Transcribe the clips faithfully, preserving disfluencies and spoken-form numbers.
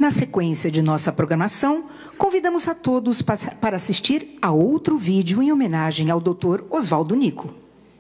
Na sequência de nossa programação, convidamos a todos para assistir a outro vídeo em homenagem ao doutor Oswaldo Nico.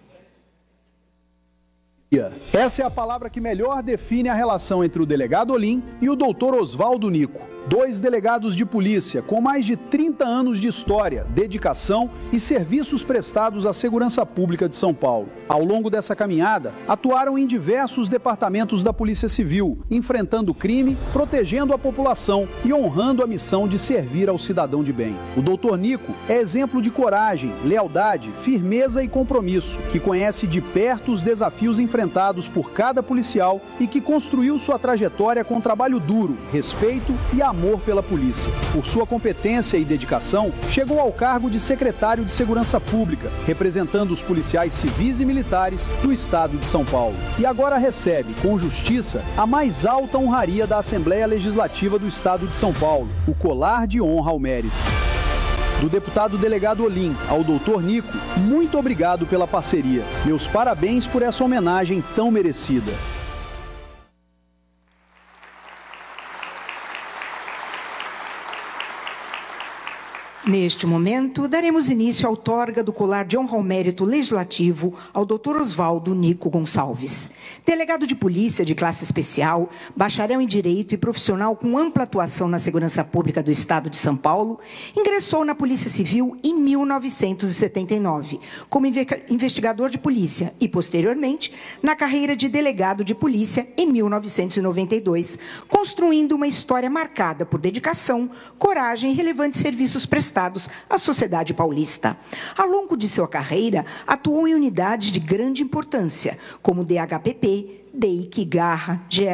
Essa é a palavra que melhor define a relação entre o delegado Olim e o doutor Oswaldo Nico. Dois delegados de polícia com mais de trinta anos de história, dedicação e serviços prestados à segurança pública de São Paulo. Ao longo dessa caminhada, atuaram em diversos departamentos da Polícia Civil, enfrentando o crime, protegendo a população e honrando a missão de servir ao cidadão de bem. O doutor Nico é exemplo de coragem, lealdade, firmeza e compromisso, que conhece de perto os desafios enfrentados por cada policial e que construiu sua trajetória com trabalho duro, respeito e amor pela polícia. Por sua competência e dedicação, chegou ao cargo de secretário de Segurança Pública, representando os policiais civis e militares do estado de São Paulo. E agora recebe, com justiça, a mais alta honraria da Assembleia Legislativa do estado de São Paulo, o Colar de Honra ao Mérito. Do deputado delegado Olim ao doutor Nico, muito obrigado pela parceria. Meus parabéns por essa homenagem tão merecida. Neste momento, daremos início à outorga do Colar de Honra ao Mérito Legislativo ao doutor Oswaldo Nico Gonçalves. Delegado de polícia de classe especial, bacharel em Direito e profissional com ampla atuação na segurança pública do estado de São Paulo, ingressou na Polícia Civil em mil novecentos e setenta e nove, como investigador de polícia e, posteriormente, na carreira de delegado de polícia em mil novecentos e noventa e dois, construindo uma história marcada por dedicação, coragem e relevantes serviços prestados à sociedade paulista. Ao longo de sua carreira, atuou em unidades de grande importância, como D H P P, D E I C, Garra, G